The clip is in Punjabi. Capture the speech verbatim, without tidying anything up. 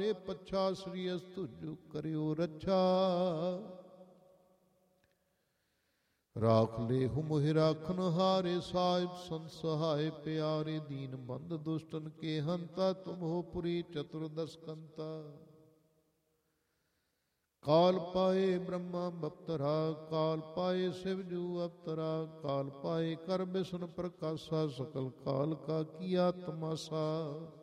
ਰੇ ਪੱਛਾ ਸ੍ਰੀ ਅਸ ਤੁਜੁ ਕਰਿਓ ਰੱਛਾ। ਰਾਖ ਲੇਹੁ ਮੋਹਿ ਰਾਖਨ ਹਾਰੇ ਸਾਹਿਬ ਸੰਤ ਸਹਾਇ ਪਿਆਰੇ। ਦੀਨ ਬੰਧ ਦੁਸ਼ਟਨ ਕੇ ਹੰਤਾ ਤੁਮ ਹੋ ਪੁਰੀ ਚਤੁਰਦਸ ਕੰਤਾ। ਕਾਲ ਪਾਏ ਬ੍ਰਹਮਾ ਬਪਤਰਾ ਕਾਲ ਪਾਏ ਸਿਵ ਜੂ ਅਵਤਰਾ। ਕਾਲ ਪਾਏ ਕਰ ਬਿਸ਼ਨ ਪ੍ਰਕਾਸ਼ਾ ਸਕਲ ਕਾਲ ਕਾ ਕੀਆ ਤਮਾਸਾ।